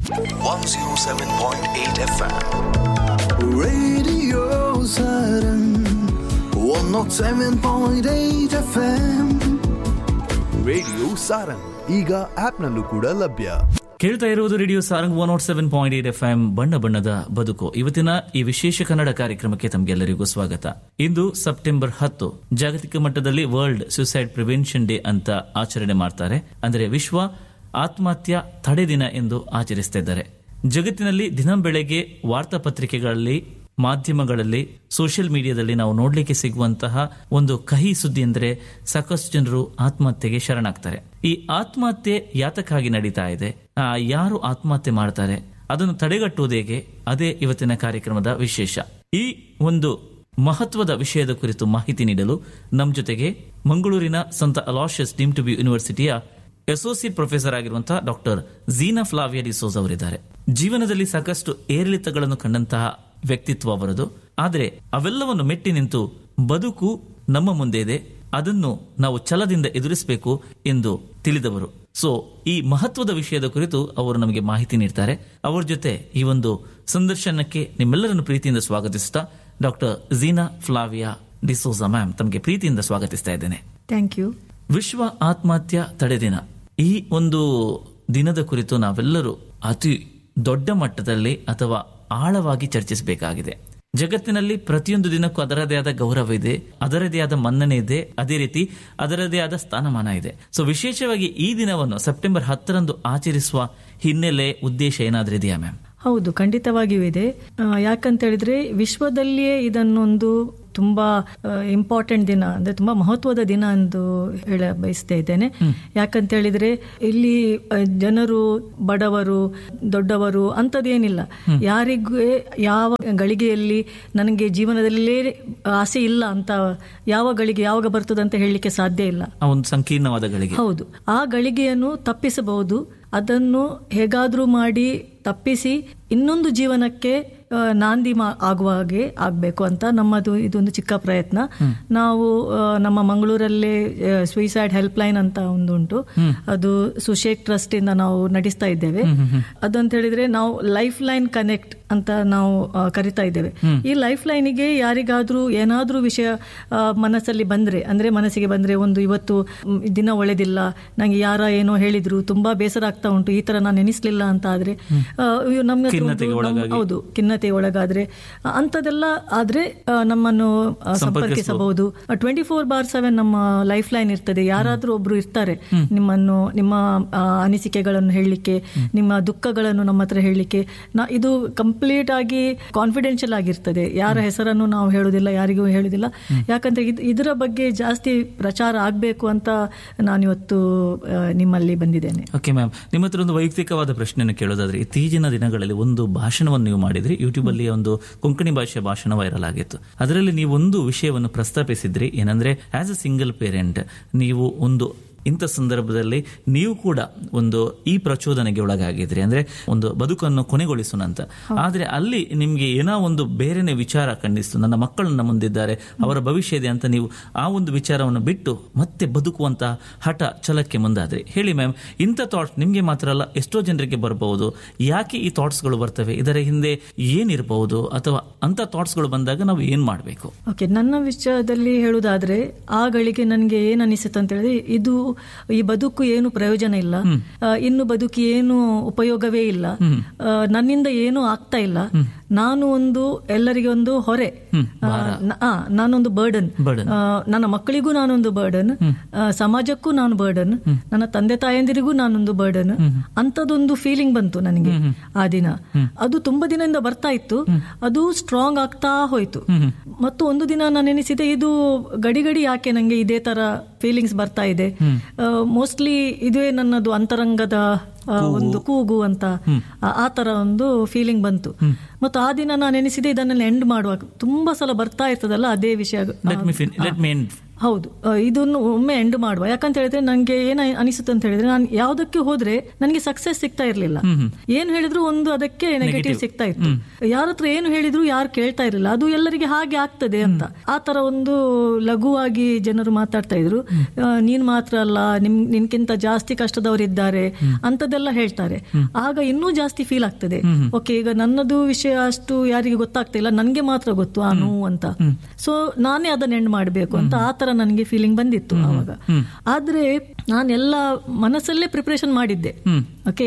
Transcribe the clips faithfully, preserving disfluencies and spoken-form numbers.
one oh seven point eight F M. Radio Saturn one oh seven point eight F M. Radio Sarang ಈಗ ಆಪ್ನಲ್ಲೂ ಕೂಡ ಲಭ್ಯ. ಕೇಳ್ತಾ ಇರುವುದು radio Sarang one not seven point eight F M ಬಣ್ಣ ಬಣ್ಣದ ಬದುಕು. ಇವತ್ತಿನ ಈ ವಿಶೇಷ ಕನ್ನಡ ಕಾರ್ಯಕ್ರಮಕ್ಕೆ ತಮಗೆಲ್ಲರಿಗೂ ಸ್ವಾಗತ. ಇಂದು ಸೆಪ್ಟೆಂಬರ್ ಹತ್ತು ಜಾಗತಿಕ ಮಟ್ಟದಲ್ಲಿ ವರ್ಲ್ಡ್ ಸೂಸೈಡ್ ಪ್ರಿವೆನ್ಷನ್ ಡೇ ಅಂತ ಆಚರಣೆ ಮಾಡ್ತಾರೆ. ಅಂದರೆ ವಿಶ್ವ ಆತ್ಮಹತ್ಯೆ ತಡೆ ದಿನ ಎಂದು ಆಚರಿಸುತ್ತಿದ್ದಾರೆ. ಜಗತ್ತಿನಲ್ಲಿ ದಿನ ಬೆಳಗ್ಗೆ ವಾರ್ತಾ ಪತ್ರಿಕೆಗಳಲ್ಲಿ, ಮಾಧ್ಯಮಗಳಲ್ಲಿ, ಸೋಷಿಯಲ್ ಮೀಡಿಯಾದಲ್ಲಿ ನಾವು ನೋಡ್ಲಿಕ್ಕೆ ಸಿಗುವಂತಹ ಒಂದು ಕಹಿ ಸುದ್ದಿ ಅಂದರೆ ಸಾಕಷ್ಟು ಜನರು ಆತ್ಮಹತ್ಯೆಗೆ ಶರಣಾಗ್ತಾರೆ. ಈ ಆತ್ಮಹತ್ಯೆ ಯಾತಕ್ಕಾಗಿ ನಡೀತಾ ಇದೆ, ಯಾರು ಆತ್ಮಹತ್ಯೆ ಮಾಡ್ತಾರೆ, ಅದನ್ನು ತಡೆಗಟ್ಟುವುದು ಹೇಗೆ, ಅದೇ ಇವತ್ತಿನ ಕಾರ್ಯಕ್ರಮದ ವಿಶೇಷ. ಈ ಒಂದು ಮಹತ್ವದ ವಿಷಯದ ಕುರಿತು ಮಾಹಿತಿ ನೀಡಲು ನಮ್ಮ ಜೊತೆಗೆ ಮಂಗಳೂರಿನ ಸಂತ ಅಲಾಷಿಯಸ್ deemed to B ಯೂನಿವರ್ಸಿಟಿಯ associate professor ಆಗಿರುವಂತಹ ಡಾಕ್ಟರ್ ಝೀನಾ ಫ್ಲಾವಿಯಾ ಡಿಸೋಜ ಅವರಿದ್ದಾರೆ. ಜೀವನದಲ್ಲಿ ಸಾಕಷ್ಟು ಏರಿಳಿತಗಳನ್ನು ಕಂಡಂತಹ ವ್ಯಕ್ತಿತ್ವ ಅವರದು. ಆದರೆ ಅವೆಲ್ಲವನ್ನು ಮೆಟ್ಟಿ ನಿಂತು ಬದುಕು ನಮ್ಮ ಮುಂದೆ ಇದೆ, ಅದನ್ನು ನಾವು ಛಲದಿಂದ ಎದುರಿಸಬೇಕು ಎಂದು ತಿಳಿದವರು. ಸೊ ಈ ಮಹತ್ವದ ವಿಷಯದ ಕುರಿತು ಅವರು ನಮಗೆ ಮಾಹಿತಿ ನೀಡ್ತಾರೆ. ಅವರ ಜೊತೆ ಈ ಒಂದು ಸಂದರ್ಶನಕ್ಕೆ ನಿಮ್ಮೆಲ್ಲರನ್ನು ಪ್ರೀತಿಯಿಂದ ಸ್ವಾಗತಿಸುತ್ತಾ ಡಾಕ್ಟರ್ ಝೀನಾ ಫ್ಲಾವಿಯಾ ಡಿಸೋಜ ಮ್ಯಾಮ್, ತಮಗೆ ಪ್ರೀತಿಯಿಂದ ಸ್ವಾಗತಿಸ್ತಾ ಇದ್ದೇನೆ. Thank you. ವಿಶ್ವ ಆತ್ಮಹತ್ಯೆ ತಡೆ ದಿನ, ಈ ಒಂದು ದಿನದ ಕುರಿತು ನಾವೆಲ್ಲರೂ ಅತಿ ದೊಡ್ಡ ಮಟ್ಟದಲ್ಲಿ ಅಥವಾ ಆಳವಾಗಿ ಚರ್ಚಿಸಬೇಕಾಗಿದೆ. ಜಗತ್ತಿನಲ್ಲಿ ಪ್ರತಿಯೊಂದು ದಿನಕ್ಕೂ ಅದರದೇ ಆದ ಗೌರವ ಇದೆ, ಅದರದೇ ಆದ ಮನ್ನಣೆ ಇದೆ, ಅದೇ ರೀತಿ ಅದರದೇ ಆದ ಸ್ಥಾನಮಾನ ಇದೆ. ಸೊ ವಿಶೇಷವಾಗಿ ಈ ದಿನವನ್ನು ಸೆಪ್ಟೆಂಬರ್ ಹತ್ತರಂದು ಆಚರಿಸುವ ಹಿನ್ನೆಲೆ, ಉದ್ದೇಶ ಏನಾದ್ರೂ ಇದೆಯಾ ಮ್ಯಾಮ್? ಹೌದು, ಖಂಡಿತವಾಗಿಯೂ ಇದೆ. ಯಾಕಂತ ಹೇಳಿದ್ರೆ ವಿಶ್ವದಲ್ಲಿಯೇ ಇದನ್ನೊಂದು ತುಂಬಾ ಇಂಪಾರ್ಟೆಂಟ್ ದಿನ, ಅಂದ್ರೆ ತುಂಬಾ ಮಹತ್ವದ ದಿನ ಎಂದು ಹೇಳ ಬಯಸ್ತಾ ಇದ್ದೇನೆ. ಯಾಕಂತ ಹೇಳಿದ್ರೆ ಇಲ್ಲಿ ಜನರು ಬಡವರು ದೊಡ್ಡವರು ಅಂತದೇನಿಲ್ಲ, ಯಾರಿಗೂ ಯಾವ ಗಳಿಗೆಯಲ್ಲಿ ನನಗೆ ಜೀವನದಲ್ಲೇ ಆಸೆ ಇಲ್ಲ ಅಂತ ಯಾವ ಗಳಿಗೆ ಯಾವಾಗ ಬರ್ತದೆ ಅಂತ ಹೇಳಲಿಕ್ಕೆ ಸಾಧ್ಯ ಇಲ್ಲ. ಒಂದು ಸಂಕೀರ್ಣವಾದ ಗಳಿಗೆ. ಹೌದು, ಆ ಗಳಿಗೆಯನ್ನು ತಪ್ಪಿಸಬಹುದು. ಅದನ್ನು ಹೇಗಾದ್ರೂ ಮಾಡಿ ತಪ್ಪಿಸಿ ಇನ್ನೊಂದು ಜೀವನಕ್ಕೆ ನಾಂದಿ ಆಗುವ ಹಾಗೆ ಆಗ್ಬೇಕು ಅಂತ ನಮ್ಮದು ಇದೊಂದು ಚಿಕ್ಕ ಪ್ರಯತ್ನ. ನಾವು ನಮ್ಮ ಮಂಗಳೂರಲ್ಲೇ ಸುಯಿಸೈಡ್ ಹೆಲ್ಪ್ ಲೈನ್ ಅಂತ ಒಂದು ಉಂಟು, ಅದು ಸುಶೇಕ್ ಟ್ರಸ್ಟ್ ಇಂದ ನಾವು ನಡೆಸ್ತಾ ಇದ್ದೇವೆ. ಅದಂತ ಹೇಳಿದ್ರೆ ನಾವು ಲೈಫ್ ಲೈನ್ ಕನೆಕ್ಟ್ ಅಂತ ನಾವು ಕರಿತಾ ಇದ್ದೇವೆ. ಈ ಲೈಫ್ ಲೈನಿಗೆ ಯಾರಿಗಾದ್ರೂ ಏನಾದ್ರೂ ವಿಷಯ ಮನಸ್ಸಲ್ಲಿ ಬಂದ್ರೆ, ಅಂದ್ರೆ ಮನಸ್ಸಿಗೆ ಬಂದ್ರೆ, ಒಂದು ಇವತ್ತು ದಿನ ಒಳ್ಳೆದಿಲ್ಲ, ನಂಗೆ ಯಾರ ಏನೋ ಹೇಳಿದ್ರು, ತುಂಬಾ ಬೇಸರ ಆಗ್ತಾ ಉಂಟು, ಈ ತರ ನಾನು ನೆನೆಸ್ಲಿಲ್ಲ ಅಂತ ಆದ್ರೆ, ನಮ್ಗೆ ಹೌದು ಖಿನ್ನತೆ ಒಳಗಾದ್ರೆ, ಅಂತದೆಲ್ಲ ಆದ್ರೆ ನಮ್ಮನ್ನು ಸಂಪರ್ಕಿಸಬಹುದು. ಟ್ವೆಂಟಿ ಫೋರ್ ಬಾರ್ ಸೆವೆನ್ ನಮ್ಮ ಲೈಫ್ ಲೈನ್ ಇರ್ತದೆ. ಯಾರಾದ್ರೂ ಒಬ್ರು ಇರ್ತಾರೆ ನಿಮ್ಮನ್ನು, ನಿಮ್ಮ ಅನಿಸಿಕೆಗಳನ್ನು ಹೇಳಲಿಕ್ಕೆ, ನಿಮ್ಮ ದುಃಖಗಳನ್ನು ನಮ್ಮ ಹತ್ರ ಹೇಳಲಿಕ್ಕೆ. ಇದು ಕಂಪ್ಲೀಟ್ ಆಗಿ ಕಾನ್ಫಿಡೆನ್ಷಿಯಲ್ ಆಗಿರ್ತದೆ. ಯಾರ ಹೆಸರನ್ನು ನಾವು ಹೇಳುದಿಲ್ಲ, ಯಾರಿಗೂ ಹೇಳುದಿಲ್ಲ. ಯಾಕಂದ್ರೆ ಇದರ ಬಗ್ಗೆ ಜಾಸ್ತಿ ಪ್ರಚಾರ ಆಗ್ಬೇಕು ಅಂತ ನಾನಿವತ್ತು ನಿಮ್ಮಲ್ಲಿ ಬಂದಿದ್ದೇನೆ. ಓಕೆ ಮ್ಯಾಮ್, ನಿಮ್ಮ ಹತ್ರ ಒಂದು ವೈಯಕ್ತಿಕವಾದ ಪ್ರಶ್ನೆಯನ್ನು ಕೇಳೋದಾದ್ರೆ, ಇತ್ತೀಚಿನ ದಿನಗಳಲ್ಲಿ ಒಂದು ಭಾಷಣವನ್ನು ನೀವು ಮಾಡಿದ್ರಿ, ಯೂಟ್ಯೂಬ್ ಅಲ್ಲಿ ಒಂದು ಕೊಂಕಣಿ ಭಾಷೆಯ ಭಾಷಣ ವೈರಲ್ ಆಗಿತ್ತು. ಅದರಲ್ಲಿ ನೀವು ಒಂದು ವಿಷಯವನ್ನು ಪ್ರಸ್ತಾಪಿಸಿದ್ರಿ, ಏನಂದ್ರೆ ಆಸ್ ಅ ಸಿಂಗಲ್ ಪೇರೆಂಟ್ ನೀವು ಒಂದು ಇಂಥ ಸಂದರ್ಭದಲ್ಲಿ ನೀವು ಕೂಡ ಒಂದು ಈ ಪ್ರಚೋದನೆಗೆ ಒಳಗಾಗಿದ್ರಿ, ಅಂದ್ರೆ ಒಂದು ಬದುಕನ್ನು ಕೊನೆಗೊಳಿಸೋಣ ಅಂತ. ಆದ್ರೆ ಅಲ್ಲಿ ನಿಮ್ಗೆ ಏನೋ ಒಂದು ಬೇರೆನೆ ವಿಚಾರ ಖಂಡಿಸ್ತು, ನನ್ನ ಮಕ್ಕಳು ನಮ್ಮ ಮುಂದಿದ್ದಾರೆ, ಅವರ ಭವಿಷ್ಯ ಇದೆ ಅಂತ ನೀವು ಆ ಒಂದು ವಿಚಾರವನ್ನು ಬಿಟ್ಟು ಮತ್ತೆ ಬದುಕುವಂತ ಹಠ ಛಲಕ್ಕೆ ಮುಂದಾದ್ರಿ. ಹೇಳಿ ಮ್ಯಾಮ್, ಇಂಥ ಥಾಟ್ಸ್ ನಿಮ್ಗೆ ಮಾತ್ರ ಅಲ್ಲ, ಎಷ್ಟೋ ಜನರಿಗೆ ಬರಬಹುದು. ಯಾಕೆ ಈ ಥಾಟ್ಸ್ ಗಳು ಬರ್ತವೆ, ಇದರ ಹಿಂದೆ ಏನಿರಬಹುದು, ಅಥವಾ ಅಂತ ಥಾಟ್ಸ್ ಗಳು ಬಂದಾಗ ನಾವು ಏನ್ ಮಾಡಬೇಕು? ಓಕೆ, ನನ್ನ ವಿಷಯದಲ್ಲಿ ಹೇಳುವುದಾದ್ರೆ, ಆ ಗಳಿಗೆ ನನಗೆ ಏನ್ ಅನಿಸುತ್ತೆ ಅಂತ ಹೇಳಿದ್ರೆ, ಇದು ಈ ಬದುಕು ಏನು ಪ್ರಯೋಜನ ಇಲ್ಲ, ಇನ್ನು ಬದುಕಿ ಏನು ಉಪಯೋಗವೇ ಇಲ್ಲ, ನನ್ನಿಂದ ಏನೂ ಆಗ್ತಾ ಇಲ್ಲ, ನಾನು ಒಂದು ಎಲ್ಲರಿಗೆ ಒಂದು ಹೊರೆ, ನಾನೊಂದು ಬರ್ಡನ್, ನನ್ನ ಮಕ್ಕಳಿಗೂ ನಾನೊಂದು ಬರ್ಡನ್, ಸಮಾಜಕ್ಕೂ ನಾನು ಬರ್ಡನ್, ನನ್ನ ತಂದೆ ತಾಯಂದಿರಿಗೂ ನಾನೊಂದು ಬರ್ಡನ್ ಅಂತದೊಂದು ಫೀಲಿಂಗ್ ಬಂತು ನನಗೆ ಆ ದಿನ. ಅದು ತುಂಬಾ ದಿನದಿಂದ ಬರ್ತಾ ಇತ್ತು, ಅದು ಸ್ಟ್ರಾಂಗ್ ಆಗ್ತಾ ಹೋಯ್ತು. ಮತ್ತು ಒಂದು ದಿನ ನಾನು ಎನಿಸಿದೆ, ಇದು ಗಡಿ ಗಡಿ ಯಾಕೆ ನಂಗೆ ಇದೇ ತರ ಫೀಲಿಂಗ್ಸ್ ಬರ್ತಾ ಇದೆ, ಮೋಸ್ಟ್ಲಿ ಇದುವೇ ನನ್ನದು ಅಂತರಂಗದ ಒಂದು ಕೂಗು ಅಂತ ಆ ತರ ಒಂದು ಫೀಲಿಂಗ್ ಬಂತು. ಮತ್ತು ಆ ದಿನ ನಾನು ಎನಿಸಿದೆ, ಇದನ್ನೆಲ್ಲ ಎಂಡ್ ಮಾಡುವಾಗ ತುಂಬಾ ಸಲ ಬರ್ತಾ ಇರ್ತದಲ್ಲ ಅದೇ ವಿಷಯ. ಹೌದು, ಇದನ್ನು ಒಮ್ಮೆ ಎಂಡ್ ಮಾಡುವ. ಯಾಕಂತ ಹೇಳಿದ್ರೆ ನಂಗೆ ಏನ ಅನಿಸುತ್ತೆ ಅಂತ ಹೇಳಿದ್ರೆ, ನಾನು ಯಾವ್ದಕ್ಕೆ ಹೋದ್ರೆ ನನಗೆ ಸಕ್ಸಸ್ ಸಿಗ್ತಾ ಇರ್ಲಿಲ್ಲ. ಏನ್ ಹೇಳಿದ್ರು ಒಂದು ಅದಕ್ಕೆ ನೆಗೆಟಿವ್ ಸಿಗ್ತಾ ಇತ್ತು. ಯಾರ ಹತ್ರ ಏನು ಹೇಳಿದ್ರು ಯಾರು ಕೇಳ್ತಾ ಇರಲಿಲ್ಲ. ಅದು ಎಲ್ಲರಿಗೆ ಹಾಗೆ ಆಗ್ತದೆ ಅಂತ ಆ ತರ ಒಂದು ಲಘುವಾಗಿ ಜನರು ಮಾತಾಡ್ತಾ ಇದ್ರು. ನೀನ್ ಮಾತ್ರ ಅಲ್ಲ, ನಿಮ್ ನಿನ್ಕಿಂತ ಜಾಸ್ತಿ ಕಷ್ಟದವರಿದ್ದಾರೆ ಅಂತದೆಲ್ಲ ಹೇಳ್ತಾರೆ. ಆಗ ಇನ್ನೂ ಜಾಸ್ತಿ ಫೀಲ್ ಆಗ್ತದೆ. ಓಕೆ, ಈಗ ನನ್ನದು ವಿಷಯ ಅಷ್ಟು ಯಾರಿಗೆ ಗೊತ್ತಾಗ್ತಿಲ್ಲ, ನನ್ಗೆ ಮಾತ್ರ ಗೊತ್ತು ಆ ನೋವು ಅಂತ. ಸೊ ನಾನೇ ಅದನ್ನ ಎಂಡ್ ಮಾಡ್ಬೇಕು ಅಂತ ಆ ತರ ನನಗೆ ಫೀಲಿಂಗ್ ಬಂದಿತ್ತು ಆವಾಗ. ಆದ್ರೆ ನಾನೆಲ್ಲ ಮನಸ್ಸಲ್ಲೇ ಪ್ರಿಪರೇಷನ್ ಮಾಡಿದ್ದೆ. ಓಕೆ,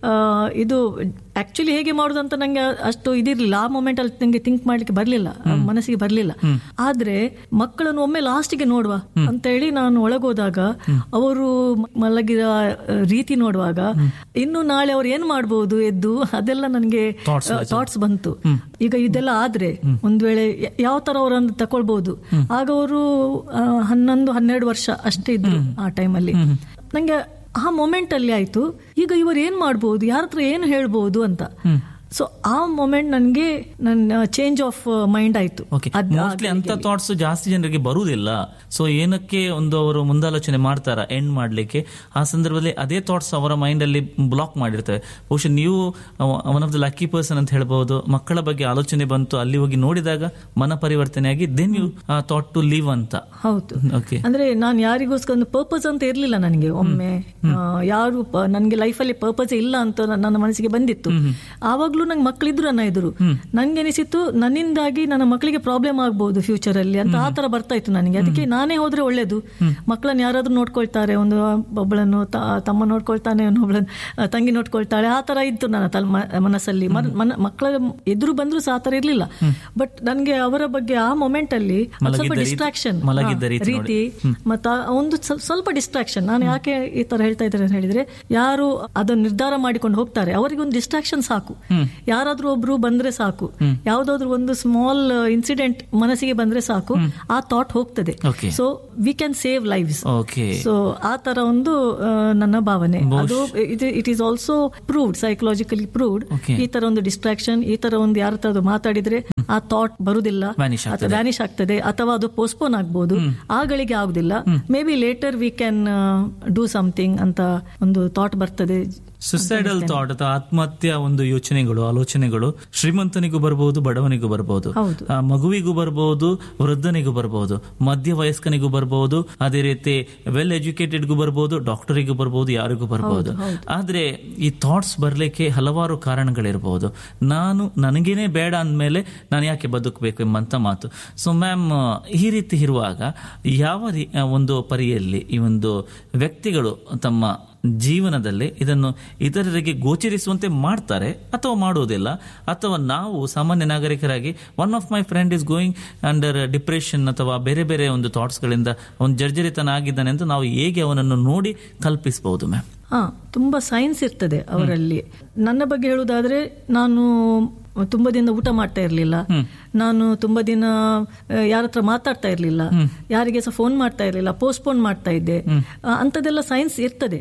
ಇದು ಆಕ್ಚುಲಿ ಹೇಗೆ ಮಾಡುದು ಅಂತ ನಂಗೆ ಅಷ್ಟು ಇದಿರ್ಲಿಲ್ಲ ಆ ಮೊಮೆಂಟ್ ಅಲ್ಲಿ. ನಂಗೆ ಥಿಂಕ್ ಮಾಡ್ಲಿಕ್ಕೆ ಬರ್ಲಿಲ್ಲ, ಮನಸ್ಸಿಗೆ ಬರ್ಲಿಲ್ಲ. ಆದ್ರೆ ಮಕ್ಕಳನ್ನು ಒಮ್ಮೆ ಲಾಸ್ಟಿಗೆ ನೋಡುವ ಅಂತ ಹೇಳಿ ನಾನು ಒಳಗೋದಾಗ ಅವರು ಮಲಗಿದ ರೀತಿ ನೋಡುವಾಗ ಇನ್ನು ನಾಳೆ ಅವ್ರು ಏನ್ ಮಾಡ್ಬೋದು ಎದ್ದು, ಅದೆಲ್ಲ ನನಗೆ ಥಾಟ್ಸ್ ಬಂತು. ಈಗ ಇದೆಲ್ಲ ಆದ್ರೆ ಒಂದ್ ವೇಳೆ ಯಾವ ತರ ಅವರನ್ನು ತಕೊಳ್ಬಹುದು. ಆಗ ಅವರು ಹನ್ನೊಂದು ಹನ್ನೆರಡು ವರ್ಷ ಅಷ್ಟೇ ಇದ್ರು ಆ ಟೈಮಲ್ಲಿ. ನಂಗೆ ಆ ಮೊಮೆಂಟ್ ಅಲ್ಲಿ ಆಯ್ತು, ಈಗ ಇವರು ಏನ್ ಮಾಡ್ಬೋದು, ಯಾರ ಹತ್ರ ಏನು ಹೇಳ್ಬೋದು ಅಂತ. ಸೊ ಆ ಮೊಮೆಂಟ್ ನನಗೆ ನನ್ನ ಚೇಂಜ್ ಆಫ್ ಮೈಂಡ್ ಆಯ್ತು. ಮೋಸ್ಟ್ಲಿ ಅಂತ ಥಾಟ್ಸ್ ಜಾಸ್ತಿ ಜನರಿಗೆ ಬರುವುದಿಲ್ಲ. ಸೊ ಏನಕ್ಕೆ ಒಂದು ಅವರು ಮುಂದಾಲೋಚನೆ ಮಾಡ್ತಾರ ಎಂಡ್ ಮಾಡ್ಲಿಕ್ಕೆ, ಆ ಸಂದರ್ಭದಲ್ಲಿ ಅದೇ ಥಾಟ್ಸ್ ಅವರ ಮೈಂಡ್ ಅಲ್ಲಿ ಬ್ಲಾಕ್ ಮಾಡಿರ್ತವೆ. ಬಹುಶಃ ನೀವು one of the lucky person ಅಂತ ಹೇಳ್ಬಹುದು. ಮಕ್ಕಳ ಬಗ್ಗೆ ಆಲೋಚನೆ ಬಂತು, ಅಲ್ಲಿ ಹೋಗಿ ನೋಡಿದಾಗ ಮನ ಪರಿವರ್ತನೆ ಆಗಿ then you thought to leave ಅಂತ. ಹೌದು, ಅಂದ್ರೆ ನಾನು ಯಾರಿಗೋಸ್ಕರ ಒಂದು ಪರ್ಪಸ್ ಅಂತ ಇರ್ಲಿಲ್ಲ ನನಗೆ. ಒಮ್ಮೆ ಯಾರು ನನ್ಗೆ ಲೈಫಲ್ಲಿ ಪರ್ಪಸ್ ಇಲ್ಲ ಅಂತ ನನ್ನ ಮನಸ್ಸಿಗೆ ಬಂದಿತ್ತು. ಆವಾಗ್ಲೂ ನಂಗೆ ಮಕ್ಕಳಿದ್ರು ನನ್ನ ಎದುರು. ನಂಗೆ ಅನಿಸಿತ್ತು ನನ್ನಿಂದಾಗಿ ನನ್ನ ಮಕ್ಕಳಿಗೆ ಪ್ರಾಬ್ಲಮ್ ಆಗ್ಬಹುದು ಫ್ಯೂಚರ್ ಅಲ್ಲಿ ಅಂತ ಆ ತರ ಬರ್ತಾ ಇತ್ತು ನನಗೆ. ಅದಕ್ಕೆ ನಾನೇ ಹೋದ್ರೆ ಒಳ್ಳೇದು, ಮಕ್ಕಳನ್ನ ಯಾರಾದ್ರೂ ನೋಡ್ಕೊಳ್ತಾರೆ, ಒಂದು ಒಬ್ಬಳನ್ನು ತಮ್ಮ ನೋಡ್ಕೊಳ್ತಾನೆ, ಒಬ್ಬಳನ್ನು ತಂಗಿ ನೋಡ್ಕೊಳ್ತಾಳೆ, ಆ ತರ ಇತ್ತು ನನ್ನ ಮನಸ್ಸಲ್ಲಿ. ಮಕ್ಕಳ ಎದುರು ಬಂದ್ರು ಸಹ ಆ ತರ ಇರ್ಲಿಲ್ಲ. ಬಟ್ ನನ್ಗೆ ಅವರ ಬಗ್ಗೆ ಆ ಮೊಮೆಂಟ್ ಅಲ್ಲಿ ಸ್ವಲ್ಪ ಡಿಸ್ಟ್ರಾಕ್ಷನ್ ರೀತಿ ಮತ್ತ ಒಂದು ಸ್ವಲ್ಪ ಡಿಸ್ಟ್ರಾಕ್ಷನ್. ನಾನು ಯಾಕೆ ಈ ತರ ಹೇಳ್ತಾ ಇದ್ದಾರೆ ಅಂತ ಹೇಳಿದ್ರೆ, ಯಾರು ಅದನ್ನು ನಿರ್ಧಾರ ಮಾಡಿಕೊಂಡು ಹೋಗ್ತಾರೆ ಅವರಿಗೆ ಒಂದು ಡಿಸ್ಟ್ರಾಕ್ಷನ್ ಸಾಕು. ಯಾರಾದ್ರೂ ಒಬ್ರು ಬಂದ್ರೆ ಸಾಕು, ಯಾವ್ದಾದ್ರು ಒಂದು ಸ್ಮಾಲ್ ಇನ್ಸಿಡೆಂಟ್ ಮನಸ್ಸಿಗೆ ಬಂದ್ರೆ ಸಾಕು, ಆ ಥಾಟ್ ಹೋಗ್ತದೆ. So we can save lives. So ಆ ತರ ಒಂದು ನನ್ನ ಭಾವನೆ. ಅದು it is also proved, psychologically proved. ಈ ತರ ಒಂದು ಡಿಸ್ಟ್ರಾಕ್ಷನ್, ಈ ತರ ಒಂದು ಯಾರ ತರ ಮಾತಾಡಿದ್ರೆ ಆ ಥಾಟ್ ಬರುದಿಲ್ಲ, ವ್ಯಾನಿಶ್ ಆಗ್ತದೆ, ಅಥವಾ ಅದು ಪೋಸ್ಟ್ಪೋನ್ ಆಗ್ಬಹುದು, ಆಗಳಿಗೆ ಆಗುದಿಲ್ಲ. May be litre we can do something ಅಂತ ಒಂದು ಥಾಟ್ ಬರ್ತದೆ. ಸುಸೈಡಲ್ ಥಾಟ್ ಅಥವಾ ಆತ್ಮಹತ್ಯೆ ಒಂದು ಯೋಚನೆಗಳು, ಆಲೋಚನೆಗಳು ಶ್ರೀಮಂತನಿಗೂ ಬರಬಹುದು, ಬಡವನಿಗೂ ಬರಬಹುದು, ಮಗುವಿಗೂ ಬರಬಹುದು, ವೃದ್ಧನಿಗೂ ಬರಬಹುದು, ಮಧ್ಯ ವಯಸ್ಕನಿಗೂ ಬರಬಹುದು, ಅದೇ ರೀತಿ ವೆಲ್ ಎಜುಕೇಟೆಡ್ಗೂ ಬರಬಹುದು, ಡಾಕ್ಟರಿಗೂ ಬರಬಹುದು, ಯಾರಿಗೂ ಬರಬಹುದು. ಆದ್ರೆ ಈ ಥಾಟ್ಸ್ ಬರ್ಲಿಕ್ಕೆ ಹಲವಾರು ಕಾರಣಗಳಿರಬಹುದು. ನಾನು ನನಗೇನೆ ಬೇಡ ಅಂದ್ಮೇಲೆ ನಾನು ಯಾಕೆ ಬದುಕಬೇಕು ಎಂಬಂತ ಮಾತು. ಸೊ ಮ್ಯಾಮ್, ಈ ರೀತಿ ಇರುವಾಗ ಯಾವ ಒಂದು ಪರಿಯಲ್ಲಿ ಈ ಒಂದು ವ್ಯಕ್ತಿಗಳು ತಮ್ಮ ಜೀವನದಲ್ಲಿ ಇದನ್ನು ಇತರರಿಗೆ ಗೋಚರಿಸುವಂತೆ ಮಾಡ್ತಾರೆ ಅಥವಾ ಮಾಡುವುದಿಲ್ಲ, ಅಥವಾ ನಾವು ಸಾಮಾನ್ಯ ನಾಗರಿಕರಾಗಿ one of my friend is going under depression ಅಥವಾ ಬೇರೆ ಬೇರೆ ಒಂದು ಥಾಟ್ಸ್ ಗಳಿಂದ ಅವನು ಜರ್ಜರಿತನಾಗಿದ್ದಾನೆ ಅಂತ ನಾವು ಹೇಗೆ ಅವನನ್ನು ನೋಡಿ ಕಲ್ಪಿಸಬಹುದು ಮ್ಯಾಮ್? ಹಾ, ತುಂಬಾ ಸೈನ್ಸ್ ಇರ್ತದೆ ಅವರಲ್ಲಿ. ನನ್ನ ಬಗ್ಗೆ ಹೇಳುವುದಾದ್ರೆ, ನಾನು ತುಂಬಾ ದಿನ ಊಟ ಮಾಡ್ತಾ ಇರ್ಲಿಲ್ಲ, ನಾನು ತುಂಬಾ ದಿನ ಯಾರ ಹತ್ರ ಮಾತಾಡ್ತಾ ಇರ್ಲಿಲ್ಲ, ಯಾರಿಗೆ ಸಹ ಫೋನ್ ಮಾಡ್ತಾ ಇರ್ಲಿಲ್ಲ, ಪೋಸ್ಟ್ಪೋನ್ ಮಾಡ್ತಾ ಇದ್ದೆ. ಅಂತದೆಲ್ಲ ಸೈನ್ಸ್ ಇರ್ತದೆ.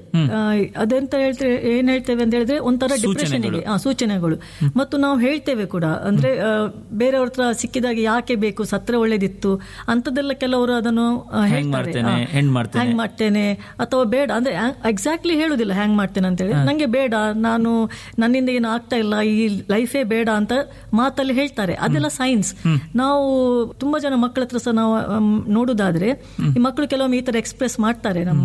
ಅದೆಂತ ಹೇಳ್ತೇವೆ, ಏನ್ ಹೇಳ್ತೇವೆ ಅಂತ ಹೇಳಿದ್ರೆ ಒಂಥರ ಡಿಪ್ರೆಷನ್ಗೆ ಸೂಚನೆಗಳು. ಮತ್ತು ನಾವು ಹೇಳ್ತೇವೆ ಕೂಡ, ಅಂದ್ರೆ ಬೇರೆಯವ್ರ ಹತ್ರ ಸಿಕ್ಕಿದಾಗ ಯಾಕೆ ಬೇಕು, ಸತ್ರ ಒಳ್ಳೇದಿತ್ತು ಅಂತದೆಲ್ಲ ಕೆಲವರು ಅದನ್ನು ಹೇಳ್ತಾರೆ. ಹ್ಯಾಂಗ್ ಮಾಡ್ತೇನೆ ಅಥವಾ ಬೇಡ ಅಂದ್ರೆ ಎಕ್ಸಾಕ್ಟ್ಲಿ ಹೇಳುದಿಲ್ಲ ಹ್ಯಾಂಗ್ ಮಾಡ್ತೇನೆ ಅಂತ ಹೇಳಿ. ನಂಗೆ ಬೇಡ, ನಾನು ನನ್ನಿಂದ ಏನು ಆಗ್ತಾ ಇಲ್ಲ, ಈ ಲೈಫೇ ಬೇಡ ಅಂತ ಮಾತಲ್ಲಿ ಹೇಳ್ತಾರೆ. ಅದೆಲ್ಲ ಸೈನ್ಸ್. ನಾವು ತುಂಬಾ ಜನ ಮಕ್ಕಳ ಹತ್ರ ಸಹ ನಾವು ನೋಡುದಾದ್ರೆ, ಈ ಮಕ್ಕಳು ಕೆಲವೊಮ್ಮೆ ಈ ತರ ಎಕ್ಸ್ಪ್ರೆಸ್ ಮಾಡ್ತಾರೆ ನಮ್ಮ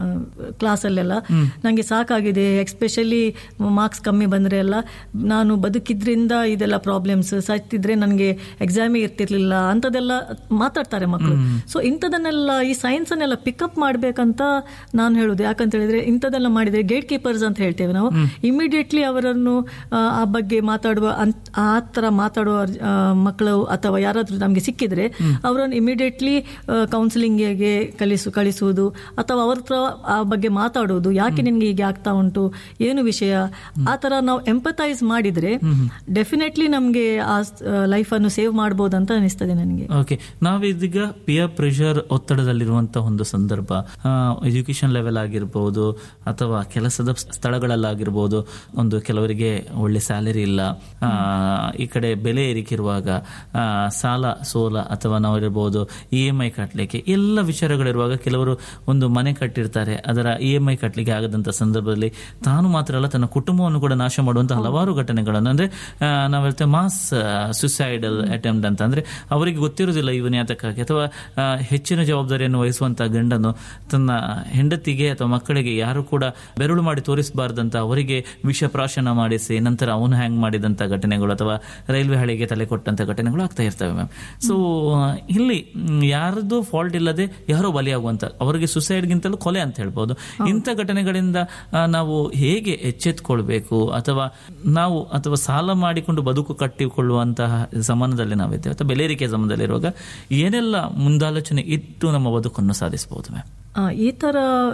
ಕ್ಲಾಸ್ ಅಲ್ಲೆಲ್ಲ. ನಂಗೆ ಸಾಕಾಗಿದೆ, ಎಸ್ಪೆಷಲಿ ಮಾರ್ಕ್ಸ್ ಕಮ್ಮಿ ಬಂದ್ರೆ ಎಲ್ಲ, ನಾನು ಬದುಕಿದ್ರಿಂದ ಇದೆಲ್ಲ ಪ್ರಾಬ್ಲಮ್ಸ್, ಸತ್ತಿದ್ರೆ ನನಗೆ ಎಕ್ಸಾಮೇ ಇರ್ತಿರ್ಲಿಲ್ಲ ಅಂತದೆಲ್ಲ ಮಾತಾಡ್ತಾರೆ ಮಕ್ಕಳು. ಸೊ ಇಂಥದನ್ನೆಲ್ಲ ಈ ಸೈನ್ಸ್ ಅನ್ನೆಲ್ಲ ಪಿಕಪ್ ಮಾಡ್ಬೇಕಂತ ನಾನು ಹೇಳುದು. ಯಾಕಂತ ಹೇಳಿದ್ರೆ ಇಂಥದೆಲ್ಲ ಮಾಡಿದ್ರೆ ಗೇಟ್ ಕೀಪರ್ಸ್ ಅಂತ ಹೇಳ್ತೇವೆ ನಾವು. ಇಮಿಡಿಯೇಟ್ಲಿ ಅವರನ್ನು ಆ ಬಗ್ಗೆ ಮಾತಾಡುವ, ಆ ತರ ಮಾತಾಡುವ ಮಕ್ಕಳು ಅಥವಾ ಯಾರಾದ್ರೂ ನಮ್ಗೆ ಸಿಕ್ಕಿದ್ರೆ ಅವರನ್ನು ಇಮಿಡಿಯೇಟ್ಲಿ ಕೌನ್ಸಿಲಿಂಗ್ಗೆ ಕಲಿಸು ಕಳಿಸುವುದು ಅಥವಾ ಅವ್ರ ಹತ್ರ ಆ ಬಗ್ಗೆ ಮಾತಾಡುವುದು. ಯಾಕೆ ನಿನ್ಗೆ ಹೀಗೆ ಆಗ್ತಾ ಉಂಟು, ಏನು ವಿಷಯ, ಆ ತರ ನಾವು ಎಂಪಥೈಸ್ ಮಾಡಿದ್ರೆ ಡೆಫಿನೆಟ್ಲಿ ನಮ್ಗೆ ಆ ಲೈಫ್ ಅನ್ನು ಸೇವ್ ಮಾಡಬಹುದು ಅಂತ ಅನಿಸ್ತದೆ ನನಗೆ. ಓಕೆ, ನಾವೀಗ ಪಿಯರ್ ಪ್ರೆಷರ್, ಒತ್ತಡದಲ್ಲಿರುವಂತಹ ಒಂದು ಸಂದರ್ಭ, ಎಜುಕೇಶನ್ ಲೆವೆಲ್ ಆಗಿರ್ಬೋದು ಅಥವಾ ಕೆಲಸದ ಸ್ಥಳಗಳಲ್ಲಾಗಿರ್ಬೋದು, ಒಂದು ಕೆಲವರಿಗೆ ಒಳ್ಳೆ ಸ್ಯಾಲರಿ ಇಲ್ಲ, ಈ ಕಡೆ ಬೆಲೆ ಏರಿಕಿರುವಾಗ, ಸಾಲ ಸೋಲ ಅಥವಾ ನಾವಿರ್ಬೋದು ಇ ಎಂ ಐ ಕಟ್ಟಲಿಕ್ಕೆ ಎಲ್ಲ ವಿಚಾರಗಳಿರುವಾಗ ಕೆಲವರು ಒಂದು ಮನೆ ಕಟ್ಟಿರ್ತಾರೆ, ಅದರ ಇ ಎಂ ಐ ಕಟ್ಟಲಿಕ್ಕೆ ಆಗದಂತ ಸಂದರ್ಭದಲ್ಲಿ ತಾನು ಮಾತ್ರ ಅಲ್ಲ ತನ್ನ ಕುಟುಂಬವನ್ನು ಕೂಡ ನಾಶ ಮಾಡುವಂತಹ ಹಲವಾರು ಘಟನೆಗಳನ್ನು, ಅಂದ್ರೆ ನಾವು ಹೇಳ್ತೇವೆ ಮಾಸ್ ಸುಸೈಡಲ್ ಅಟೆಂಪ್ಟ್ ಅಂತ. ಅಂದ್ರೆ ಅವರಿಗೆ ಗೊತ್ತಿರುವುದಿಲ್ಲ ಇವನ್ ಯಾತಕ್ಕಾಗಿ, ಅಥವಾ ಹೆಚ್ಚಿನ ಜವಾಬ್ದಾರಿಯನ್ನು ವಹಿಸುವಂತಹ ಗಂಡನು ತನ್ನ ಹೆಂಡತಿಗೆ ಅಥವಾ ಮಕ್ಕಳಿಗೆ ಯಾರು ಕೂಡ ಬೆರಳು ಮಾಡಿ ತೋರಿಸಬಾರ್ದಂತ ಅವರಿಗೆ ವಿಷ ಪ್ರಾಶನ ಮಾಡಿಸಿ ನಂತರ ಅವನು ಹ್ಯಾಂಗ್ ಮಾಡಿದಂತ ಘಟನೆಗಳು ಅಥವಾ ರೈಲ್ವೆ ಹಳಿಗೆ ತಲೆ ಕೊಟ್ಟಂತ ಘಟನೆಗಳು ಆಗ್ತಾ ಇರ್ತವೆ ಮ್ಯಾಮ್. ಸೊ ಇಲ್ಲಿ ಯಾರದ್ದು ಫಾಲ್ಟ್ ಇಲ್ಲದೆ ಯಾರೋ ಬಲಿಯಾಗುವಂತ, ಅವರಿಗೆ ಸುಸೈಡ್ಗಿಂತಲೂ ಕೊಲೆ ಅಂತ ಹೇಳ್ಬೋದು. ಇಂಥ ಘಟನೆಗಳಿಂದ ನಾವು ಹೇಗೆ ಎಚ್ಚೆತ್ಕೊಳ್ಬೇಕು, ಅಥವಾ ನಾವು ಅಥವಾ ಸಾಲ ಮಾಡಿಕೊಂಡು ಬದುಕು ಕಟ್ಟಿಕೊಳ್ಳುವಂತಹ ಸಮಾನದಲ್ಲಿ ನಾವಿದ್ದೇವೆ ಅಥವಾ ಬೆಲೆ ಏರಿಕೆ ಸಮಾನದಲ್ಲಿರುವಾಗ ಏನೆಲ್ಲ ಮುಂದಾಲೋಚನೆ ಇಟ್ಟು ನಮ್ಮ ಬದುಕನ್ನು ಸಾಧಿಸಬಹುದು ಮ್ಯಾಮ್? ಈ ತರ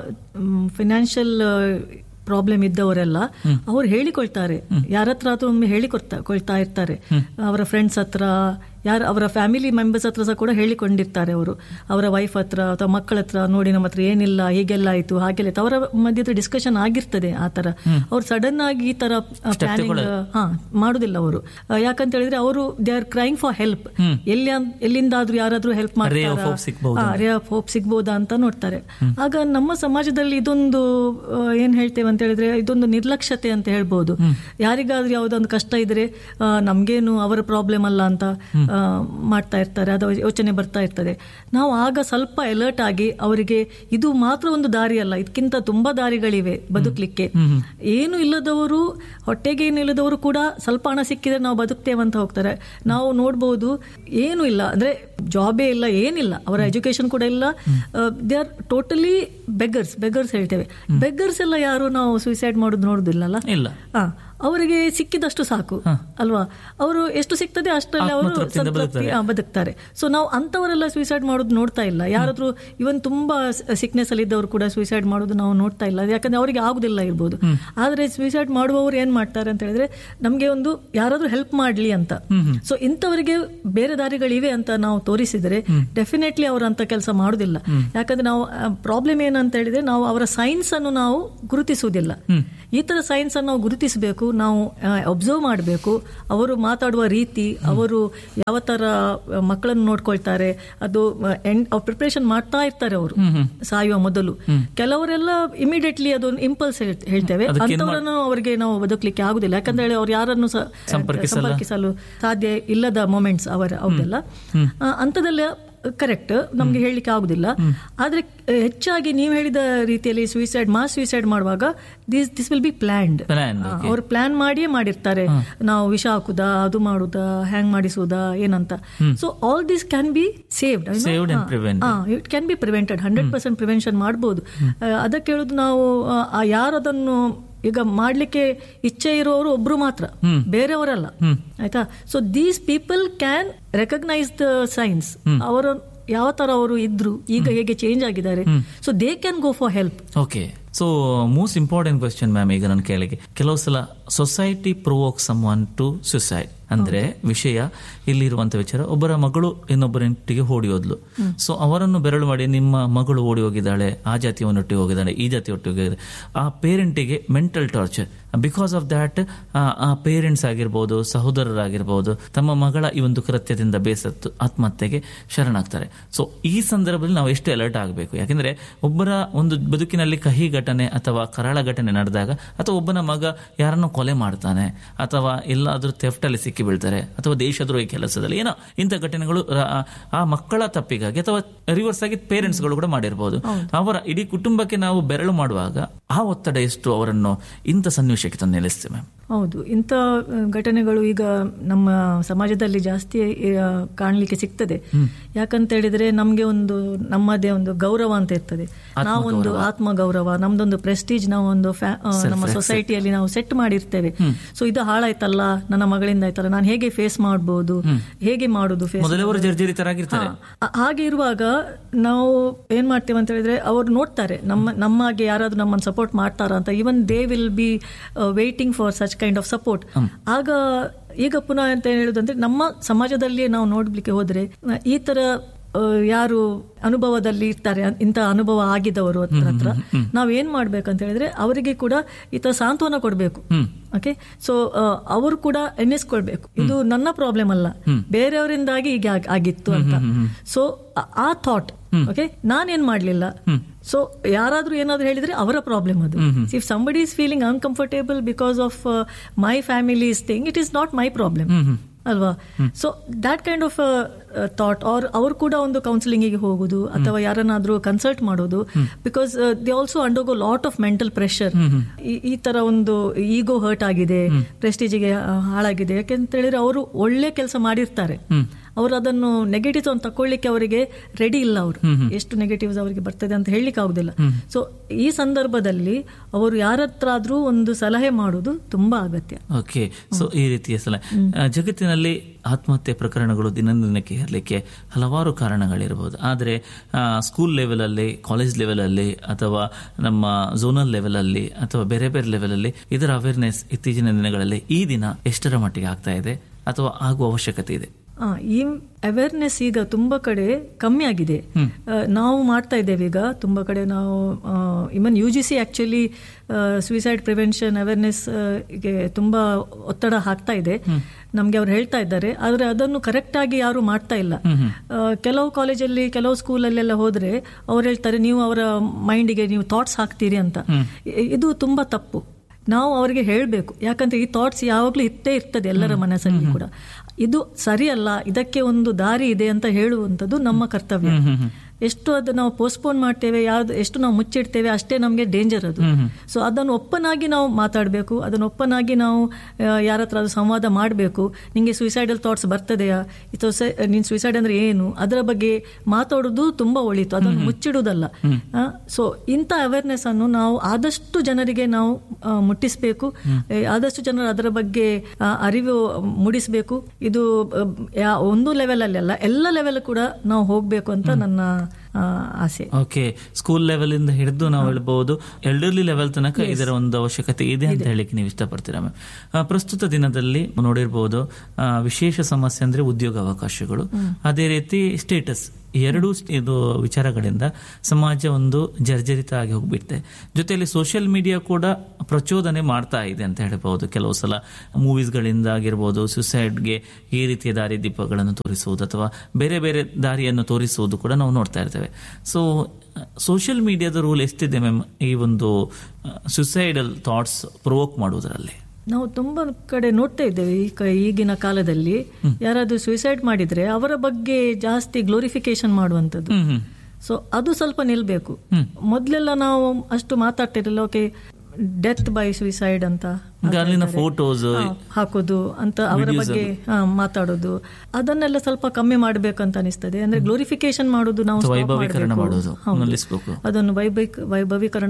ಫೈನಾನ್ಷಿಯಲ್ ಪ್ರಾಬ್ಲಮ್ ಇದ್ದವರೆಲ್ಲ ಅವ್ರು ಹೇಳಿಕೊಳ್ತಾರೆ, ಯಾರ ಹತ್ರ ಅಥವಾ ಒಮ್ಮೆ ಹೇಳಿಕೊಡ್ತಾ ಕೊಳ್ತಾ ಇರ್ತಾರೆ, ಅವರ ಫ್ರೆಂಡ್ಸ್ ಹತ್ರ, ಯಾರು ಅವರ ಫ್ಯಾಮಿಲಿ ಮೆಂಬರ್ಸ್ ಹತ್ರ ಸಹ ಕೂಡ ಹೇಳಿಕೊಂಡಿರ್ತಾರೆ. ಅವರು ಅವರ ವೈಫ್ ಹತ್ರ ಅಥವಾ ಮಕ್ಕಳ ಹತ್ರ, ನೋಡಿ ನಮ್ಮ ಹತ್ರ ಏನಿಲ್ಲ, ಹೀಗೆಲ್ಲ ಆಯ್ತು ಹಾಗೆಲ್ಲ ಆಯ್ತು, ಅವರ ಮಧ್ಯದ ಡಿಸ್ಕಷನ್ ಆಗಿರ್ತದೆ. ಆ ತರ ಅವ್ರು ಸಡನ್ ಆಗಿ ಈ ತರ ಪ್ಲಾನಿಂಗ್ ಹಾ ಮಾಡುದಿಲ್ಲ ಅವರು. ಯಾಕಂತ ಹೇಳಿದ್ರೆ ಅವರು they are crying for help. ಎಲ್ಲಿ ಎಲ್ಲಿಂದಾದ್ರೂ ಯಾರಾದ್ರೂ ಹೆಲ್ಪ್ ಮಾಡ್ತಾರಾ, ರೇ ಆಫ್ ಹೋಪ್ ಸಿಗ್ಬೋದಾ ಅಂತ ನೋಡ್ತಾರೆ. ಆಗ ನಮ್ಮ ಸಮಾಜದಲ್ಲಿ ಇದೊಂದು ಏನ್ ಹೇಳ್ತೇವೆ ಅಂತ ಹೇಳಿದ್ರೆ ಇದೊಂದು ನಿರ್ಲಕ್ಷ್ಯತೆ ಅಂತ ಹೇಳ್ಬೋದು. ಯಾರಿಗಾದ್ರೂ ಯಾವ್ದೊಂದು ಕಷ್ಟ ಇದ್ರೆ ನಮ್ಗೇನು ಅವರ ಪ್ರಾಬ್ಲಮ್ ಅಲ್ಲ ಅಂತ ಮಾಡ್ತಾ ಇರ್ತಾರೆ, ಅದು ಯೋಚನೆ ಬರ್ತಾ ಇರ್ತದೆ. ನಾವು ಆಗ ಸ್ವಲ್ಪ ಅಲರ್ಟ್ ಆಗಿ ಅವರಿಗೆ ಇದು ಮಾತ್ರ ಒಂದು ದಾರಿ ಅಲ್ಲ, ಇದಕ್ಕಿಂತ ತುಂಬಾ ದಾರಿಗಳಿವೆ ಬದುಕಲಿಕ್ಕೆ. ಏನು ಇಲ್ಲದವರು, ಹೊಟ್ಟೆಗೆ ಏನು ಇಲ್ಲದವರು ಕೂಡ ಸ್ವಲ್ಪ ಹಣ ಸಿಕ್ಕಿದ್ರೆ ನಾವು ಬದುಕ್ತೇವೆ ಅಂತ ಹೋಗ್ತಾರೆ. ನಾವು ನೋಡ್ಬೋದು ಏನು ಇಲ್ಲ ಅಂದ್ರೆ ಜಾಬೇ ಇಲ್ಲ, ಏನಿಲ್ಲ, ಅವರ ಎಜುಕೇಶನ್ ಕೂಡ ಇಲ್ಲ, they are totally beggars beggars ಹೇಳ್ತೇವೆ. ಬೆಗರ್ಸ್ ಎಲ್ಲ ಯಾರು ನಾವು ಸೂಸೈಡ್ ಮಾಡೋದು ನೋಡುದಿಲ್ಲಲ್ಲ, ಇಲ್ಲ. ಅವರಿಗೆ ಸಿಕ್ಕಿದಷ್ಟು ಸಾಕು ಅಲ್ವಾ, ಅವರು ಎಷ್ಟು ಸಿಗ್ತದೆ ಅಷ್ಟರಲ್ಲಿ ಅವರು ಬದುಕ್ತಾರೆ. ಸೊ ನಾವು ಅಂತವರೆಲ್ಲ ಸೂಸೈಡ್ ಮಾಡೋದು ನೋಡ್ತಾ ಇಲ್ಲ. ಯಾರಾದ್ರೂ ಇವನ್ ತುಂಬಾ ಸಿಕ್ನೆಸ್ ಅಲ್ಲಿ ಇದ್ದವರು ಕೂಡ ಸೂಸೈಡ್ ಮಾಡೋದು ನಾವು ನೋಡ್ತಾ ಇಲ್ಲ, ಯಾಕಂದ್ರೆ ಅವರಿಗೆ ಆಗುದಿಲ್ಲ ಇರ್ಬೋದು. ಆದ್ರೆ ಸೂಸೈಡ್ ಮಾಡುವವರು ಏನ್ ಮಾಡ್ತಾರೆ ಅಂತ ಹೇಳಿದ್ರೆ ನಮ್ಗೆ ಒಂದು ಯಾರಾದ್ರೂ ಹೆಲ್ಪ್ ಮಾಡ್ಲಿ ಅಂತ. ಸೊ ಇಂಥವರಿಗೆ ಬೇರೆ ದಾರಿಗಳಿವೆ ಅಂತ ನಾವು ತೋರಿಸಿದ್ರೆ ಡೆಫಿನೆಟ್ಲಿ ಅವರು ಅಂತ ಕೆಲಸ ಮಾಡುದಿಲ್ಲ. ಯಾಕಂದ್ರೆ ನಾವು ಪ್ರಾಬ್ಲಮ್ ಏನಂತ ಹೇಳಿದ್ರೆ ನಾವು ಅವರ ಸೈನ್ಸ್ ಅನ್ನು ನಾವು ಗುರುತಿಸುವುದಿಲ್ಲ. ಈ ತರ ಸೈನ್ಸ್ ಅನ್ನು ನಾವು ಗುರುತಿಸಬೇಕು, ನಾವು ಅಬ್ಸರ್ವ್ ಮಾಡಬೇಕು. ಅವರು ಮಾತಾಡುವ ರೀತಿ, ಅವರು ಯಾವ ತರ ಮಕ್ಕಳನ್ನು ನೋಡ್ಕೊಳ್ತಾರೆ, ಅದು ಪ್ರಿಪರೇಷನ್ ಮಾಡ್ತಾ ಇರ್ತಾರೆ ಅವರು ಸಾಯುವ ಮೊದಲು. ಕೆಲವರೆಲ್ಲ ಇಮಿಡಿಯೇಟ್ಲಿ ಅದೊಂದು ಇಂಪಲ್ಸ್ ಹೇಳ್ತೇವೆ, ಅಂತವರನ್ನು ಅವರಿಗೆ ನಾವು ಬದುಕಲಿಕ್ಕೆ ಆಗುದಿಲ್ಲ. ಯಾಕಂದ್ರೆ ಹೇಳಿ ಅವ್ರು ಯಾರನ್ನು ಸಂಪರ್ಕಿಸಲು ಸಾಧ್ಯ ಇಲ್ಲದ ಮೊಮೆಂಟ್ಸ್ ಅವರ ಅವರೆಲ್ಲ ಅಂತದೆಲ್ಲ ಕರೆಕ್ಟ್, ನಮ್ಗೆ ಹೇಳಲಿಕ್ಕೆ ಆಗುದಿಲ್ಲ. ಆದ್ರೆ ಹೆಚ್ಚಾಗಿ ನೀವು ಹೇಳಿದ ರೀತಿಯಲ್ಲಿ ಸೂಸೈಡ್ ಮಾಸ್ ಸೂಸೈಡ್ ಮಾಡುವಾಗ this this will be planned. ಅವ್ರು ಪ್ಲಾನ್ ಮಾಡಿಯೇ ಮಾಡಿರ್ತಾರೆ, ನಾವು ವಿಷ ಹಾಕುದಾ, ಅದು ಮಾಡುದಾ, ಹ್ಯಾಂಗ್ ಮಾಡಿಸುವುದಾ ಏನಂತ. So all this can be saved, it can be prevented. Hundred percent prevention ಮಾಡಬಹುದು. ಅದಕ್ಕೆ ಹೇಳುದು ನಾವು ಯಾರದನ್ನು ಈಗ ಮಾಡ್ಲಿಕ್ಕೆ ಇಚ್ಛೆ ಇರುವವರು ಒಬ್ರು ಮಾತ್ರ, ಬೇರೆಯವರಲ್ಲ, ಆಯ್ತಾ. So these people can recognise the science, ಅವರ ಯಾವ ತರ ಅವರು ಇದ್ರು, ಈಗ ಹೇಗೆ ಚೇಂಜ್ ಆಗಿದ್ದಾರೆ. So they can go for help. Okay, so most important question ma'am, ಈಗ ನನ್ನ ಕೇಳಿಗೆ ಕೆಲವು ಸಲ society provoke some one to suicide ಅಂದ್ರೆ ವಿಷಯ ಇಲ್ಲಿರುವಂತ ವಿಚಾರ, ಒಬ್ಬರ ಮಗಳು ಇನ್ನೊಬ್ಬರಿಂಟಿಗೆ ಓಡಿ ಹೋದ್ಲು. ಸೊ ಅವರನ್ನು ಬೆರಳು ಮಾಡಿ ನಿಮ್ಮ ಮಗಳು ಓಡಿ ಹೋಗಿದ್ದಾಳೆ, ಆ ಜಾತಿಯವನ್ನೊಟ್ಟಿಗೆ ಹೋಗಿದ್ದಾಳೆ, ಈ ಜಾತಿ ಒಟ್ಟಿಗೆ ಹೋಗಿದ್ದಾಳೆ, ಆ ಪೇರೆಂಟಿಗೆ mental torture. Because of that ಆ ಪೇರೆಂಟ್ಸ್ ಆಗಿರ್ಬೋದು, ಸಹೋದರರಾಗಿರ್ಬೋದು, ತಮ್ಮ ಮಗಳ ಈ ಒಂದು ಕೃತ್ಯದಿಂದ ಬೇಸತ್ತು ಆತ್ಮಹತ್ಯೆಗೆ ಶರಣಾಗ್ತಾರೆ. ಸೊ ಈ ಸಂದರ್ಭದಲ್ಲಿ ನಾವು ಎಷ್ಟು ಅಲರ್ಟ್ ಆಗಬೇಕು, ಯಾಕೆಂದ್ರೆ ಒಬ್ಬರ ಒಂದು ಬದುಕಿನಲ್ಲಿ ಕಹಿ ಘಟನೆ ಅಥವಾ ಕರಾಳ ಘಟನೆ ನಡೆದಾಗ, ಅಥವಾ ಒಬ್ಬನ ಮಗ ಯಾರನ್ನು ಕೊಲೆ ಮಾಡ್ತಾನೆ, ಅಥವಾ ಎಲ್ಲಾದ್ರೂ ಥೆಫ್ಟ್ ಅಲ್ಲಿ ಸಿಕ್ಕಿ ಬೀಳ್ತಾರೆ, ಅಥವಾ ದೇಶದ್ರೋಹಿ ಕೆಲಸದಲ್ಲಿ ಏನೋ ಇಂಥ ಘಟನೆಗಳು ಆ ಮಕ್ಕಳ ತಪ್ಪಿಗಾಗಿ ಅಥವಾ ರಿವರ್ಸ್ ಆಗಿ ಪೇರೆಂಟ್ಸ್ ಗಳು ಕೂಡ ಮಾಡಿರ್ಬೋದು. ಅವರ ಇಡೀ ಕುಟುಂಬಕ್ಕೆ ನಾವು ಬೆರಳು ಮಾಡುವಾಗ ಆ ಒತ್ತಡ ಎಷ್ಟು ಅವರನ್ನು ಇಂಥ ಸನ್ನಿವೇಶಕ್ಕೆ ತಂದು ನಿಲ್ಲಿಸ್ತೇವೆ ಮ್ಯಾಮ್. ಹೌದು, ಇಂಥ ಘಟನೆಗಳು ಈಗ ನಮ್ಮ ಸಮಾಜದಲ್ಲಿ ಜಾಸ್ತಿ ಕಾಣಲಿಕ್ಕೆ ಸಿಗ್ತದೆ. ಯಾಕಂತ ಹೇಳಿದ್ರೆ ನಮ್ಗೆ ಒಂದು ನಮ್ಮದೇ ಒಂದು ಗೌರವ ಅಂತ ಇರ್ತದೆ, ನಾವೊಂದು ಆತ್ಮ ಗೌರವ, ನಮ್ದೊಂದು ಪ್ರೆಸ್ಟೀಜ್ ನಾವೊಂದು ನಮ್ಮ ಸೊಸೈಟಿಯಲ್ಲಿ ನಾವು ಸೆಟ್ ಮಾಡಿರ್ತೇವೆ. ಸೊ ಇದು ಹಾಳಾಯ್ತಲ್ಲ, ನನ್ನ ಮಗಳಿಂದ ಆಯ್ತಲ್ಲ, ನಾನು ಹೇಗೆ ಫೇಸ್ ಮಾಡಬಹುದು, ಹೇಗೆ ಮಾಡುದು ಫೇಸ್, ಹಾಗೆ ಇರುವಾಗ ನಾವು ಏನ್ ಮಾಡ್ತೇವೆ ಅಂತ ಹೇಳಿದ್ರೆ ಅವ್ರು ನೋಡ್ತಾರೆ ನಮ್ಮ ನಮ್ಮಾಗೆ ಯಾರಾದ್ರೂ ನಮ್ಮನ್ನು ಸಪೋರ್ಟ್ ಮಾಡ್ತಾರ ಅಂತ. Even they will be waiting for such kind of support. ಆಗ ಈಗ ಪುನಃ ಅಂತ ಹೇಳುದಂದ್ರೆ ನಮ್ಮ ಸಮಾಜದಲ್ಲಿ ನಾವು ನೋಡ್ಲಿಕ್ಕೆ ಹೋದ್ರೆ ಈ ತರ ಯಾರು ಅನುಭವದಲ್ಲಿ ಇರ್ತಾರೆ, ಇಂಥ ಅನುಭವ ಆಗಿದ್ದವರು ಹತ್ರ ನಾವ್ ಏನ್ ಮಾಡ್ಬೇಕಂತ ಹೇಳಿದ್ರೆ ಅವರಿಗೆ ಕೂಡ ಈ ತರ ಸಾಂತ್ವನ ಕೊಡ್ಬೇಕು. ಓಕೆ, ಸೊ ಅವರು ಕೂಡ ಎನ್ನಿಸ್ಕೊಳ್ಬೇಕು ಇದು ನನ್ನ ಪ್ರಾಬ್ಲಮ್ ಅಲ್ಲ, ಬೇರೆಯವರಿಂದಾಗಿ ಈಗ ಆಗಿತ್ತು ಅಂತ. ಸೊ ಆ ಥಾಟ್, ಓಕೆ, ನಾನೇನ್ ಮಾಡ್ಲಿಲ್ಲ, ಸೊ ಯಾರಾದ್ರೂ ಏನಾದ್ರು ಹೇಳಿದ್ರೆ ಅವರ ಪ್ರಾಬ್ಲಮ್ ಅದು. If somebody is feeling uncomfortable because of my families thing, it is not my problem ಅಲ್ವಾ. So that kind of thought, R ಅವ್ರು ಕೂಡ ಒಂದು ಕೌನ್ಸಿಲಿಂಗಿಗೆ ಹೋಗುದು ಅಥವಾ ಯಾರನ್ನಾದ್ರೂ ಕನ್ಸಲ್ಟ್ ಮಾಡೋದು, because they also undergo lot of mental pressure. ಈ ತರ ಒಂದು ಈಗೋ ಹರ್ಟ್ ಆಗಿದೆ, ಪ್ರೆಸ್ಟೀಜಿಗೆ ಹಾಳಾಗಿದೆ, ಯಾಕೆಂತ ಹೇಳಿದ್ರೆ ಅವರು ಒಳ್ಳೆ ಕೆಲಸ ಮಾಡಿರ್ತಾರೆ, ಅವರು ಅದನ್ನು ನೆಗೆಟಿವ್ ಅಂತ ತಕೊಳ್ಳಿಕ್ಕೆ ಅವರಿಗೆ ರೆಡಿ ಇಲ್ಲ. ಅವರು ಎಷ್ಟು ನೆಗೆಟಿವ್ಸ್ ಅವರಿಗೆ ಬರ್ತದೆ ಅಂತ ಹೇಳಲಿಕ್ಕೆ ಆಗುದಿಲ್ಲ. ಸೊ ಈ ಸಂದರ್ಭದಲ್ಲಿ ಅವರು ಯಾರ ಹತ್ರ ಆದ್ರೂ ಒಂದು ಸಲಹೆ ಮಾಡುವುದು ತುಂಬಾ ಅಗತ್ಯ. ಓಕೆ, ಸೊ ಈ ರೀತಿಯ ಸಲಹೆ. ಜಗತ್ತಿನಲ್ಲಿ ಆತ್ಮಹತ್ಯೆ ಪ್ರಕರಣಗಳು ದಿನದಿನಕ್ಕೆ ಇರಲಿಕ್ಕೆ ಹಲವಾರು ಕಾರಣಗಳಿರಬಹುದು. ಆದರೆ ಸ್ಕೂಲ್ ಲೆವೆಲ್ ಅಲ್ಲಿ, ಕಾಲೇಜ್ ಲೆವೆಲ್ ಅಲ್ಲಿ, ಅಥವಾ ನಮ್ಮ ಝೋನಲ್ ಲೆವೆಲ್ ಅಲ್ಲಿ, ಅಥವಾ ಬೇರೆ ಬೇರೆ ಲೆವೆಲ್ ಅಲ್ಲಿ ಇದರ ಅವೇರ್ನೆಸ್ ಇತ್ತೀಚಿನ ದಿನಗಳಲ್ಲಿ ಈ ದಿನ ಎಷ್ಟರ ಮಟ್ಟಿಗೆ ಆಗ್ತಾ ಇದೆ ಅಥವಾ ಆಗುವ ಅವಶ್ಯಕತೆ ಇದೆ? ಈ ಅವೇರ್ನೆಸ್ ಈಗ ತುಂಬಾ ಕಡೆ ಕಮ್ಮಿ ಆಗಿದೆ. ನಾವು ಮಾಡ್ತಾ ಇದ್ದೇವೆ ಈಗ ತುಂಬಾ ಕಡೆ. ನಾವು even U G C actually suicide prevention awareness ಗೆ ತುಂಬಾ ಒತ್ತಡ ಹಾಕ್ತಾ ಇದೆ, ನಮ್ಗೆ ಅವ್ರು ಹೇಳ್ತಾ ಇದ್ದಾರೆ. ಆದ್ರೆ ಅದನ್ನು ಕರೆಕ್ಟ್ ಆಗಿ ಯಾರು ಮಾಡ್ತಾ ಇಲ್ಲ. ಕೆಲವು ಕಾಲೇಜಲ್ಲಿ, ಕೆಲವು ಸ್ಕೂಲಲ್ಲೆಲ್ಲ ಹೋದ್ರೆ ಅವ್ರು ಹೇಳ್ತಾರೆ ನೀವು ಅವರ ಮೈಂಡಿಗೆ ನೀವು ಥಾಟ್ಸ್ ಹಾಕ್ತೀರಿ ಅಂತ. ಇದು ತುಂಬಾ ತಪ್ಪು. ನಾವು ಅವರಿಗೆ ಹೇಳಬೇಕು, ಯಾಕಂದ್ರೆ ಈ ಥಾಟ್ಸ್ ಯಾವಾಗ್ಲೂ ಇತ್ತೇ ಇರ್ತದೆ ಎಲ್ಲರ ಮನಸ್ಸಲ್ಲಿ ಕೂಡ. ಇದು ಸರಿಯಲ್ಲ, ಇದಕ್ಕೆ ಒಂದು ದಾರಿ ಇದೆ ಅಂತ ಹೇಳುವಂಥದ್ದು ನಮ್ಮ ಕರ್ತವ್ಯ. ಎಷ್ಟು ಅದು ನಾವು ಪೋಸ್ಟ್ಪೋನ್ ಮಾಡ್ತೇವೆ, ಯಾವ್ದು ಎಷ್ಟು ನಾವು ಮುಚ್ಚಿಡ್ತೇವೆ ಅಷ್ಟೇ ನಮಗೆ ಡೇಂಜರ್ ಅದು. ಸೊ ಅದನ್ನು ಒಪ್ಪನಾಗಿ ನಾವು ಮಾತಾಡಬೇಕು, ಅದನ್ನು ಒಪ್ಪನಾಗಿ ನಾವು ಯಾರ ಹತ್ರ ಅದು ಸಂವಾದ ಮಾಡಬೇಕು. ನಿಂಗೆ ಸುಯಿಸೈಡಲ್ ಥಾಟ್ಸ್ ಬರ್ತದೆಯಾ, ಇದು ನೀನ್ ಸುಯಿಸೈಡ್ ಅಂದ್ರೆ ಏನು, ಅದರ ಬಗ್ಗೆ ಮಾತಾಡೋದು ತುಂಬಾ ಒಳಿತು, ಅದನ್ನು ಮುಚ್ಚಿಡುವುದಲ್ಲ. ಸೊ ಇಂಥ ಅವೇರ್ನೆಸ್ ಅನ್ನು ನಾವು ಆದಷ್ಟು ಜನರಿಗೆ ನಾವು ಮುಟ್ಟಿಸಬೇಕು, ಆದಷ್ಟು ಜನರು ಅದರ ಬಗ್ಗೆ ಅರಿವು ಮೂಡಿಸಬೇಕು. ಇದು ಒಂದು ಲೆವೆಲ್ ಅಲ್ಲಿ ಅಲ್ಲ, ಎಲ್ಲ ಲೆವೆಲ್ ಕೂಡ ನಾವು ಹೋಗ್ಬೇಕು ಅಂತ ನನ್ನ ಆಸೆ. ಓಕೆ, ಸ್ಕೂಲ್ ಲೆವೆಲ್ ಇಂದ ಹಿಡಿದು ನಾವು ಹೇಳ್ಬಹುದು ಎಲ್ಡರ್ಲಿ ಲೆವೆಲ್ ತನಕ ಇದರ ಒಂದು ಅವಶ್ಯಕತೆ ಇದೆ ಅಂತ ಹೇಳಿಕ್ಕೆ ನೀವು ಇಷ್ಟಪಡ್ತೀರಾ ಮ್ಯಾಮ್? ಪ್ರಸ್ತುತ ದಿನದಲ್ಲಿ ನೋಡಿರ್ಬಹುದು ವಿಶೇಷ ಸಮಸ್ಯೆ ಅಂದ್ರೆ ಉದ್ಯೋಗ ಅವಕಾಶಗಳು, ಅದೇ ರೀತಿ ಸ್ಟೇಟಸ್, ಎರಡು ಇದು ವಿಚಾರಗಳಿಂದ ಸಮಾಜ ಒಂದು ಜರ್ಜರಿತ ಆಗಿ ಹೋಗ್ಬಿಡುತ್ತೆ. ಜೊತೆಯಲ್ಲಿ ಸೋಷಿಯಲ್ ಮೀಡಿಯಾ ಕೂಡ ಪ್ರಚೋದನೆ ಮಾಡ್ತಾ ಇದೆ ಅಂತ ಹೇಳಬಹುದು. ಕೆಲವು ಸಲ ಮೂವೀಸ್ಗಳಿಂದ ಆಗಿರ್ಬೋದು ಸುಸೈಡ್ಗೆ ಈ ರೀತಿಯ ದಾರಿ ದೀಪಗಳನ್ನು ತೋರಿಸುವುದು ಅಥವಾ ಬೇರೆ ಬೇರೆ ದಾರಿಯನ್ನು ತೋರಿಸುವುದು ಕೂಡ ನಾವು ನೋಡ್ತಾ ಇರ್ತೇವೆ. ಸೊ ಸೋಷಿಯಲ್ ಮೀಡಿಯಾದ ರೋಲ್ ಎಷ್ಟಿದೆ ಮ್ಯಾಮ್ ಈ ಒಂದು ಸುಸೈಡಲ್ ಥಾಟ್ಸ್ ಪ್ರೊವೋಕ್ ಮಾಡುವುದರಲ್ಲಿ? ನಾವು ತುಂಬಾ ಕಡೆ ನೋಡ್ತಾ ಇದ್ದೇವೆ ಈ ಈಗಿನ ಕಾಲದಲ್ಲಿ. ಯಾರಾದ್ರೂ ಸುಯಿಸೈಡ್ ಮಾಡಿದ್ರೆ ಅವರ ಬಗ್ಗೆ ಜಾಸ್ತಿ ಗ್ಲೋರಿಫಿಕೇಶನ್ ಮಾಡುವಂಥದ್ದು. ಸೊ ಅದು ಸ್ವಲ್ಪ ನಿಲ್ಬೇಕು. ಮೊದ್ಲೆಲ್ಲ ನಾವು ಅಷ್ಟು ಮಾತಾಡ್ತಿರಲಿಲ್ಲ. ಓಕೆ, ಡೆತ್ ಬೈ ಸುಯಿಸೈಡ್ ಅಂತ ಫೋಟೋಸ್ ಹಾಕೋದು ಅಂತ ಅವರ ಬಗ್ಗೆ ಮಾತಾಡೋದು, ಅದನ್ನೆಲ್ಲ ಸ್ವಲ್ಪ ಕಮ್ಮಿ ಮಾಡ್ಬೇಕಂತ ಅನಿಸ್ತದೆ. ಅಂದ್ರೆ ಗ್ಲೋರಿಫಿಕೇಶನ್ ಮಾಡೋದು ನಾವು ವೈಭವೀಕರಣ ಮಾಡೋದು, ಅದನ್ನು ವೈಭವೀಕರಣ